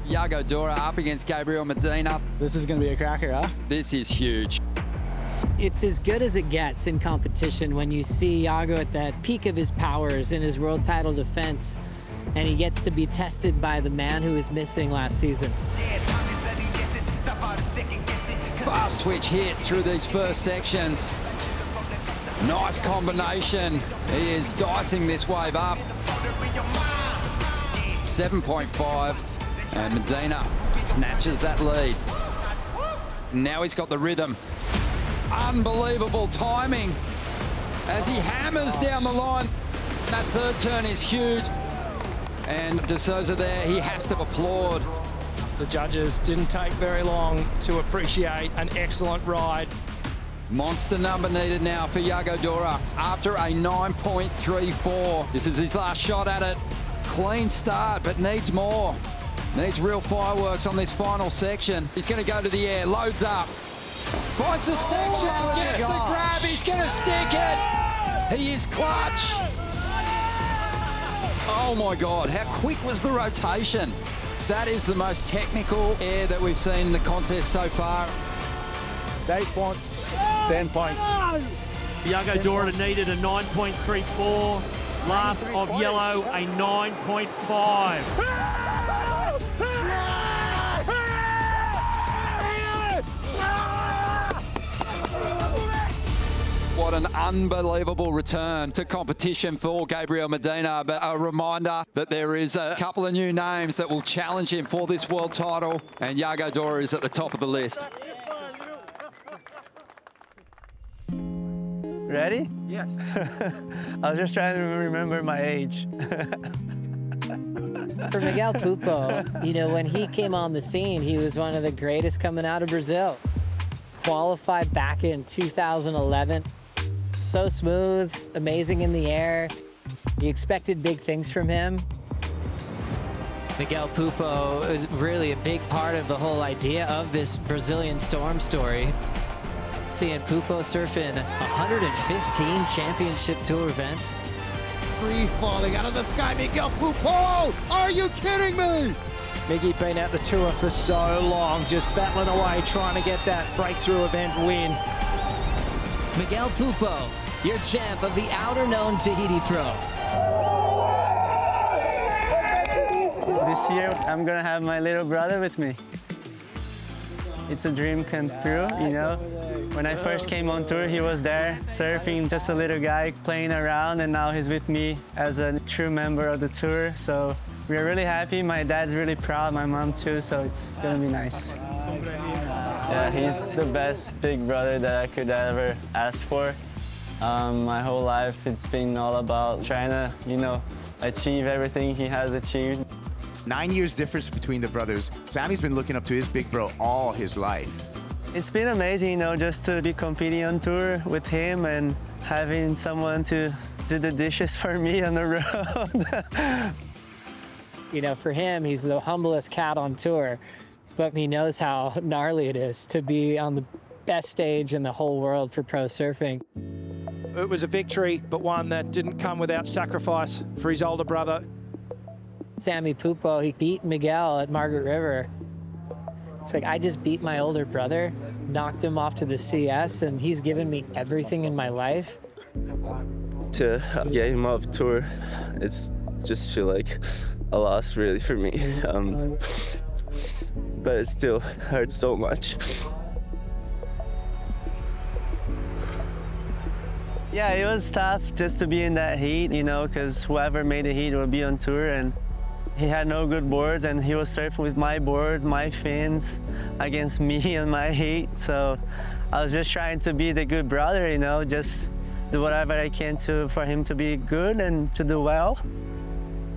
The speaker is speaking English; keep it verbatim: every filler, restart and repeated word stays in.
Yago Dora up against Gabriel Medina. This is going to be a cracker, huh? This is huge. It's as good as it gets in competition when you see Yago at that peak of his powers in his world title defense, and he gets to be tested by the man who was missing last season. Fast twitch hit through these first sections. Nice combination. He is dicing this wave up. seven point five, and Medina snatches that lead. Now he's got the rhythm. Unbelievable timing as he hammers down the line. That third turn is huge. And De Souza there, he has to applaud. The judges didn't take very long to appreciate an excellent ride. Monster number needed now for Yago Dora after a nine point three four. This is his last shot at it. Clean start, but needs more. Needs real fireworks on this final section. He's going to go to the air, loads up. Finds the section, oh gets the grab, he's going to stick it. He is clutch. Oh my God, how quick was the rotation? That is the most technical air that we've seen in the contest so far. eight points, ten points. Yago Dora needed a nine point three four. Last of yellow, a nine point five. What an unbelievable return to competition for Gabriel Medina, but a reminder that there is a couple of new names that will challenge him for this world title, and Yago Dora is at the top of the list. Ready? Yes. I was just trying to remember my age. For Miguel Pupo, you know, when he came on the scene, he was one of the greatest coming out of Brazil. Qualified back in two thousand eleven. So smooth, amazing in the air. You expected big things from him. Miguel Pupo is really a big part of the whole idea of this Brazilian Storm story. Seeing Pupo surfing one hundred fifteen championship tour events. Free falling out of the sky, Miguel Pupo! Are you kidding me? Miggy been at the tour for so long, just battling away, trying to get that breakthrough event win. Miguel Pupo, your champ of the outer-known Tahiti Pro. This year, I'm gonna have my little brother with me. It's a dream come true, you know? When I first came on tour, he was there surfing, just a little guy playing around, and now he's with me as a true member of the tour. So we're really happy. My dad's really proud, my mom too, so it's gonna be nice. Yeah, he's the best big brother that I could ever ask for. Um, my whole life, it's been all about trying to, you know, achieve everything he has achieved. Nine years difference between the brothers. Sammy's been looking up to his big bro all his life. It's been amazing, you know, just to be competing on tour with him and having someone to do the dishes for me on the road. You know, for him, he's the humblest cat on tour, but he knows how gnarly it is to be on the best stage in the whole world for pro surfing. It was a victory, but one that didn't come without sacrifice for his older brother. Sammy Pupo, he beat Miguel at Margaret River. It's like, I just beat my older brother, knocked him off to the C S, and he's given me everything in my life. To get him off tour, it's just feel like a loss really for me. Um, but it still hurts so much. Yeah, it was tough just to be in that heat, you know, because whoever made the heat will be on tour, and he had no good boards, and he was surfing with my boards, my fins, against me and my heat. So I was just trying to be the good brother, you know, just do whatever I can to for him to be good and to do well.